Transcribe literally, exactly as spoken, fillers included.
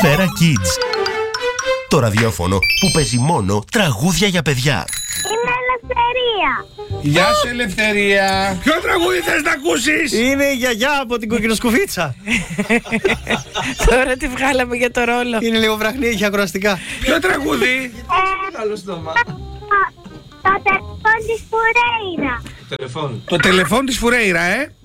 Πέρα Kids. Το ραδιόφωνο που παίζει μόνο τραγούδια για παιδιά. Είμαι Ελευθερία. Γεια σου Ελευθερία. Ποιο τραγούδι θες να ακούσεις? Είναι η γιαγιά από την κοκκινοσκουφίτσα. Τώρα τη βγάλαμε για το ρόλο. Είναι λίγο βραχνή, έχει ακροαστικά. Ποιο τραγούδι? Άλλο στόμα. Το τηλεφώνη της Φουρέιρα. Τηλεφών. Το τηλεφών της Φουρέιρα, ε.